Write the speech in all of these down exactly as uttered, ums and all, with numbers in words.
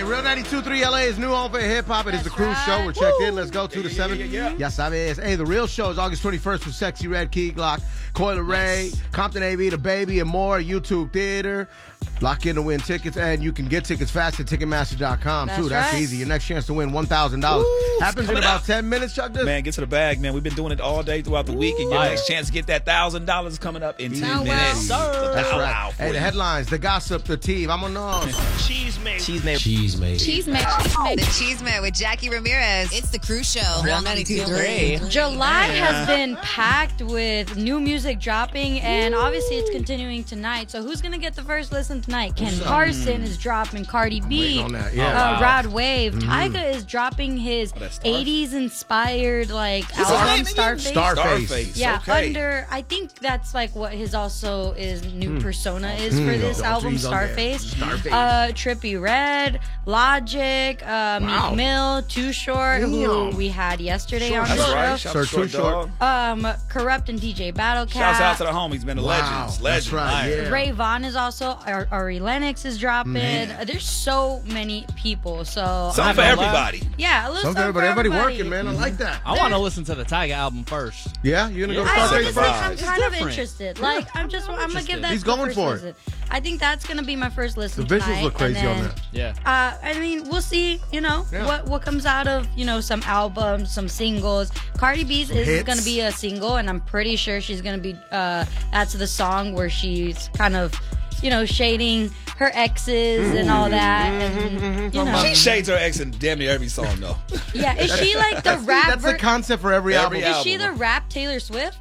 Real ninety-two point three L A's new home for hip-hop. It is the Cruise Show. We're checked in. Let's go to the seventh. Yeah, yeah, yeah. Yes, sabes. Hey, the real show is August twenty-first with Sexy Red, Key Glock, Coil Ray, Nice. Compton A V, The Baby, and more. YouTube Theater. Lock in to win tickets, and you can get tickets fast at Ticketmaster dot com, too. That's That's right. easy. Your next chance to win one thousand dollars. Woo, Happens in coming about up. ten minutes, Chuck. This? Man, get to the bag, man. We've been doing it all day throughout the week, and your Fire. next chance to get that one thousand dollars coming up in ten Now, minutes. well, sir. That's Bow right. wow for Hey, the you. headlines, the gossip, the tea. Vámonos. Cheese made. Cheese made. Cheese made. Cheese man. The Cheeseman with Jackie Ramirez. It's the Cruise Show. Real ninety-two point three. July has been packed with new music dropping, and obviously it's continuing tonight. So who's gonna get the first listen tonight? Ken Carson is dropping. Cardi B, waiting on that, yeah. uh, Oh, wow. Rod Wave, Tyga is dropping his Oh, that's Star- eighties inspired like What's his album name again? Starface. Starface. Starface. Yeah, okay. under I think that's like what his also is new persona is Hmm. for this Alter album, ego there. Starface. Starface. Uh, Trippy Red, Logic, uh, Wow. Meek Mill, Too Short, who Damn. we had yesterday on That's the right. show. Shout Sir out to Short Too Short. Dog. Um, Corrupt and D J Battlecat. Shouts out to the homies, man. The Wow, legends. that's Legends. right, yeah. Ray Vaughn is also, Ar- Ari Lennox is dropping. Man. There's so many people. So Something for gonna lie. everybody. yeah, a little Something, something but for everybody everybody. working, man. I like that. I want to listen to the Tyga album first. Yeah, you gonna go to Yeah. I Starface honestly, first? I'm It's kind of different. interested. Like, I'm just, I'm gonna give interested. that. He's the going first for it. listen. I think that's gonna be my first listen. The visuals tonight, look crazy and on then, that. Yeah. Uh, I mean, we'll see. You know Yeah. what what comes out of you know some albums, some singles. Cardi B's is hits. gonna be a single, and I'm pretty sure she's gonna be. Uh, that's the song where she's kind of, you know, shading her exes and all that, and you know, She shades her ex in damn near every song, though. yeah. Is she like the rap? That's the ver- concept for every, Every album. is she the album. rap Taylor Swift?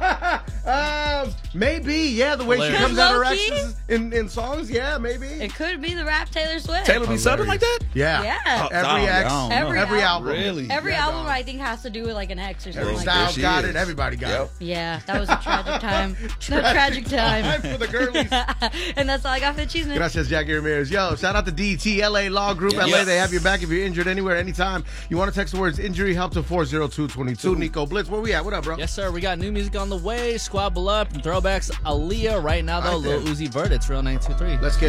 um, maybe, yeah. The way she Hilarious. comes out her Low-key? exes in, in songs, yeah, maybe. It could be the rap Taylor Swift. Taylor be subbing like that? Yeah. Yeah. Oh, Every I don't- ex, I don't know. Every every album. album. Really? Every Yeah, album dog. I think has to do with like an ex or something Every like style that. There she got is. it. Everybody got Yep. it. Yeah, that was a tragic time. No tragic time. Time for the girlies. And that's all I got for the cheese man. Gracias, Jackie Ramirez. Yo, shout out to D T, L A Law Group, Yeah. L A. Yes. They have your back if you're injured anywhere, anytime. You want to text the words injury help to four zero two two two. Nico Blitz, where we at? What up, bro? Yes, sir. We got new music on the way. Squabble up and throwbacks. Aaliyah right now, though. Right there. Lil Uzi Vert. It's Real ninety-two point three. Let's get